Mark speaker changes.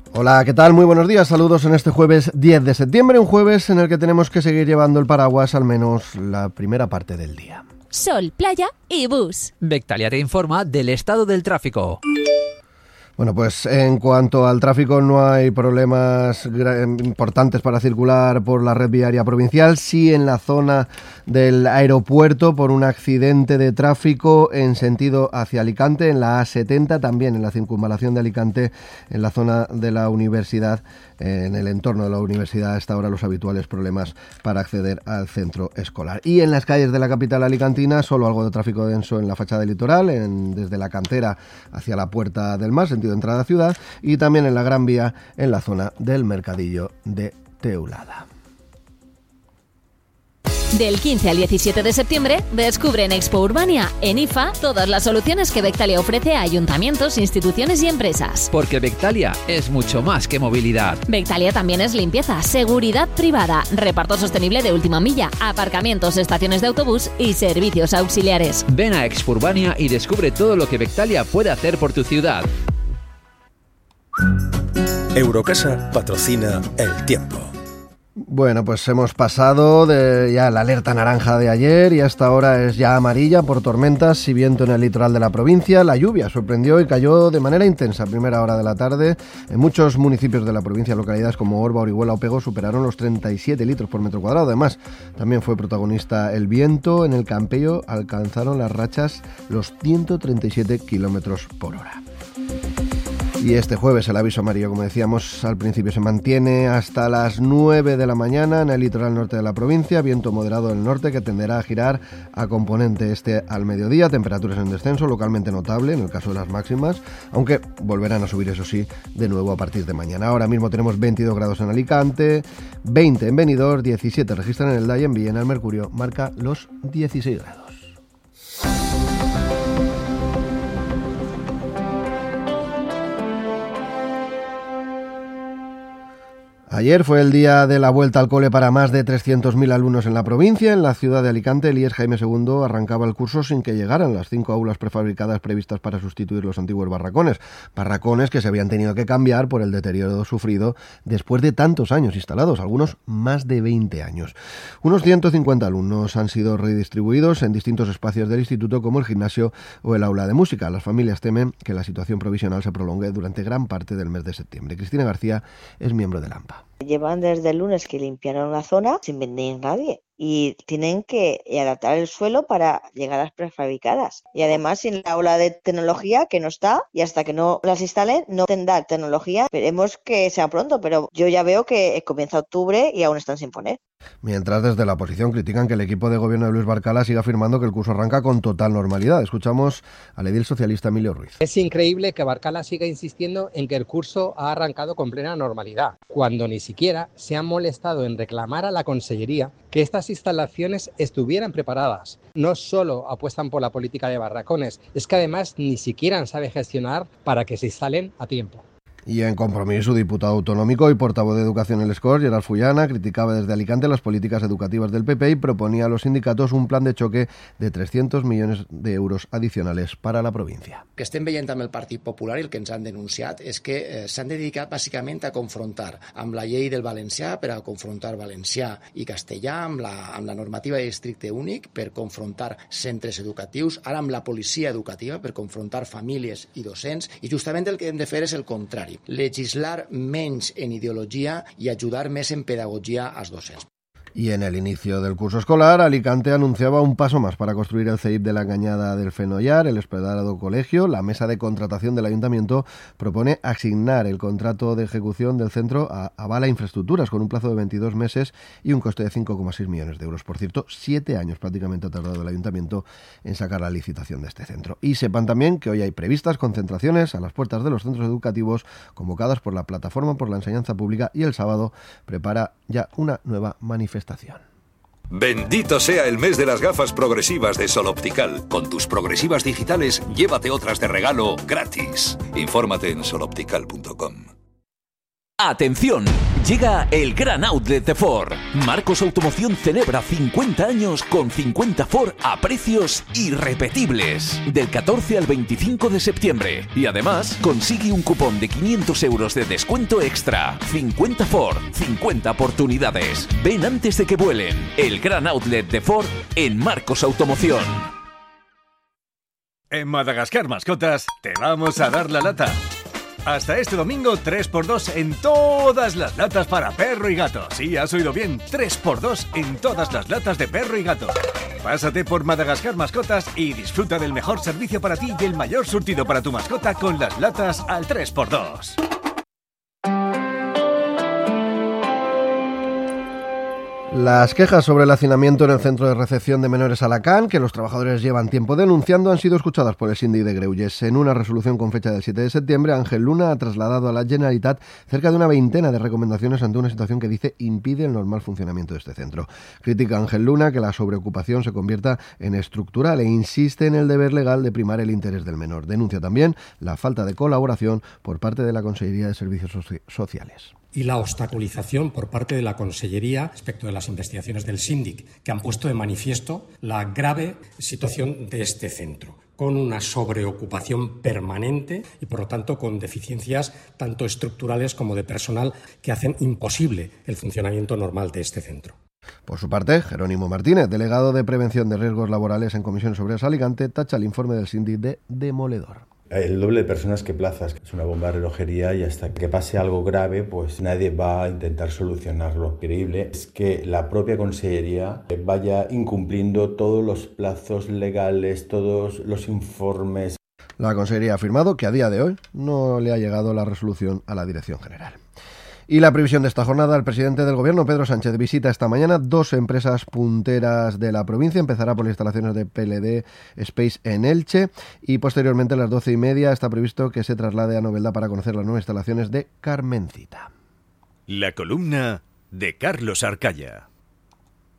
Speaker 1: Hola, ¿qué tal? Muy buenos días, saludos en este jueves 10 de septiembre, un jueves en el que tenemos que seguir llevando el paraguas al menos la primera parte del día.
Speaker 2: Sol, playa y bus.
Speaker 3: Bectalia te informa del estado del tráfico.
Speaker 1: Bueno, pues en cuanto al tráfico no hay problemas importantes para circular por la red viaria provincial, sí en la zona del aeropuerto por un accidente de tráfico en sentido hacia Alicante, en la A70, también en la circunvalación de Alicante, en la zona de la universidad, en el entorno de la universidad, hasta ahora los habituales problemas para acceder al centro escolar. Y en las calles de la capital alicantina, solo algo de tráfico denso en la fachada litoral, desde la Cantera hacia la Puerta del Mar, sentido de entrada a ciudad, y también en la Gran Vía, en la zona del Mercadillo de Teulada.
Speaker 2: Del 15 al 17 de septiembre, descubre en Expo Urbania, en IFA, todas las soluciones que Bectalia ofrece a ayuntamientos, instituciones y empresas.
Speaker 3: Porque Bectalia es mucho más que movilidad.
Speaker 2: Bectalia también es limpieza, seguridad privada, reparto sostenible de última milla, aparcamientos, estaciones de autobús y servicios auxiliares.
Speaker 3: Ven a Expo Urbania y descubre todo lo que Bectalia puede hacer por tu ciudad.
Speaker 4: Eurocasa patrocina El Tiempo.
Speaker 1: Bueno, pues hemos pasado de ya la alerta naranja de ayer y hasta ahora es ya amarilla por tormentas y viento en el litoral de la provincia. La lluvia sorprendió y cayó de manera intensa a primera hora de la tarde. En muchos municipios de la provincia, localidades como Orba, Orihuela o Pego superaron los 37 litros por metro cuadrado. Además, también fue protagonista el viento. En el Campello alcanzaron las rachas los 137 kilómetros por hora. Y este jueves el aviso amarillo, como decíamos al principio, se mantiene hasta las 9 de la mañana en el litoral norte de la provincia. Viento moderado del norte que tenderá a girar a componente este al mediodía. Temperaturas en descenso, localmente notable en el caso de las máximas, aunque volverán a subir, eso sí, de nuevo a partir de mañana. Ahora mismo tenemos 22 grados en Alicante, 20 en Benidorm, 17 registran en el Daya, en Villena el mercurio marca los 16 grados. Ayer fue el día de la vuelta al cole para más de 300.000 alumnos en la provincia. En la ciudad de Alicante, el IES Jaime II arrancaba el curso sin que llegaran las 5 aulas prefabricadas previstas para sustituir los antiguos barracones. Barracones que se habían tenido que cambiar por el deterioro sufrido después de tantos años instalados, algunos más de 20 años. Unos 150 alumnos han sido redistribuidos en distintos espacios del instituto, como el gimnasio o el aula de música. Las familias temen que la situación provisional se prolongue durante gran parte del mes de septiembre. Cristina García es miembro del AMPA.
Speaker 5: Llevan desde el lunes que limpiaron la zona sin venir nadie y tienen que adaptar el suelo para llegar a las prefabricadas. Y además sin la aula de tecnología que no está, y hasta que no las instalen no tendrá tecnología. Esperemos que sea pronto, pero yo ya veo que comienza octubre y aún están sin poner.
Speaker 1: Mientras desde la oposición critican que el equipo de gobierno de Luis Barcala siga afirmando que el curso arranca con total normalidad. Escuchamos al edil socialista Emilio Ruiz.
Speaker 6: Es increíble que Barcala siga insistiendo en que el curso ha arrancado con plena normalidad, cuando ni siquiera se han molestado en reclamar a la Consellería que estas instalaciones estuvieran preparadas. No solo apuestan por la política de barracones, es que además ni siquiera sabe gestionar para que se instalen a tiempo.
Speaker 1: Y en Compromís, su diputado autonómico y portavoz de Educación en el SCOR, Gerard Fullana, criticaba desde Alicante las políticas educativas del PP y proponía a los sindicatos un plan de choque de 300 millones de euros adicionales para la provincia.
Speaker 7: Que estem veient amb el Partit Popular i el que ens han denunciat és que s'han dedicat bàsicament a confrontar amb la llei del valencià per a confrontar valencià i castellà, amb la normativa de districte únic per confrontar centres educatius, ara amb la policia educativa per confrontar famílies i docents, i justament el que hem de fer és el contrari. Legislar menys en ideologia i ajudar més en pedagogia als docents.
Speaker 1: Y en el inicio del curso escolar, Alicante anunciaba un paso más para construir el CEIP de la Cañada del Fenollar, el esperado colegio. La mesa de contratación del ayuntamiento propone asignar el contrato de ejecución del centro a Avala Infraestructuras con un plazo de 22 meses y un coste de 5,6 millones de euros. Por cierto, 7 años prácticamente ha tardado el ayuntamiento en sacar la licitación de este centro. Y sepan también que hoy hay previstas concentraciones a las puertas de los centros educativos convocadas por la Plataforma por la Enseñanza Pública, y el sábado prepara ya una nueva manifestación.
Speaker 8: Bendito sea el mes de las gafas progresivas de Sol Optical. Con tus progresivas digitales, llévate otras de regalo gratis. Infórmate en soloptical.com.
Speaker 9: ¡Atención! Llega el gran outlet de Ford. Marcos Automoción celebra 50 años con 50 Ford a precios irrepetibles. Del 14 al 25 de septiembre. Y además, consigue un cupón de 500 euros de descuento extra. 50 Ford, 50 oportunidades. Ven antes de que vuelen. El gran outlet de Ford en Marcos Automoción.
Speaker 10: En Madagascar Mascotas te vamos a dar la lata. Hasta este domingo 3x2 en todas las latas para perro y gato. Sí, has oído bien, 3x2 en todas las latas de perro y gato. Pásate por Madagascar Mascotas y disfruta del mejor servicio para ti y el mayor surtido para tu mascota con las latas al 3x2.
Speaker 1: Las quejas sobre el hacinamiento en el centro de recepción de menores Alacant, que los trabajadores llevan tiempo denunciando, han sido escuchadas por el síndic de Greuges. En una resolución con fecha del 7 de septiembre, Ángel Luna ha trasladado a la Generalitat cerca de una veintena de recomendaciones ante una situación que dice impide el normal funcionamiento de este centro. Critica Ángel Luna que la sobreocupación se convierta en estructural e insiste en el deber legal de primar el interés del menor. Denuncia también la falta de colaboración por parte de la Consellería de Servicios Sociales.
Speaker 11: Y la obstaculización por parte de la Consellería respecto de las investigaciones del síndic, que han puesto de manifiesto la grave situación de este centro, con una sobreocupación permanente y, por lo tanto, con deficiencias tanto estructurales como de personal que hacen imposible el funcionamiento normal de este centro.
Speaker 1: Por su parte, Jerónimo Martínez, delegado de Prevención de Riesgos Laborales en Comisiones Obreras Alicante, tacha el informe del síndic de demoledor.
Speaker 12: El doble de personas que plazas. Es una bomba de relojería y hasta que pase algo grave, pues nadie va a intentar solucionarlo. Lo increíble es que la propia Consellería vaya incumpliendo todos los plazos legales, todos los informes.
Speaker 1: La Consellería ha afirmado que a día de hoy no le ha llegado la resolución a la Dirección General. Y la previsión de esta jornada, el presidente del Gobierno, Pedro Sánchez, visita esta mañana 2 empresas punteras de la provincia. Empezará por las instalaciones de PLD Space en Elche y posteriormente a las 12:30 está previsto que se traslade a Novelda para conocer las nuevas instalaciones de Carmencita.
Speaker 8: La columna de Carlos Arcaya.